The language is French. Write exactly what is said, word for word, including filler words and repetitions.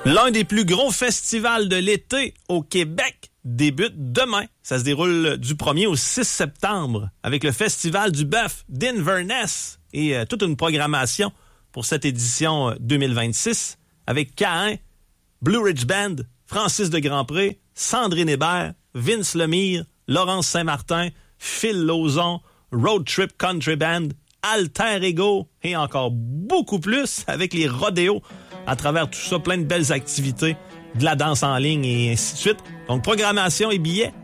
L'un des plus gros festivals de l'été au Québec débute demain. Ça se déroule du premier au six septembre avec le Festival du bœuf d'Inverness et euh, toute une programmation pour cette édition deux mille vingt-six avec K un, Blue Ridge Band, Francis de Grandpré, Sandrine Hébert, Vince Lemire, Laurence Saint-Martin, Phil Lauzon, Road Trip Country Band, Alter Ego et encore beaucoup plus avec les rodéos. À travers tout ça, plein de belles activités, de la danse en ligne et ainsi de suite. Donc, programmation et billets,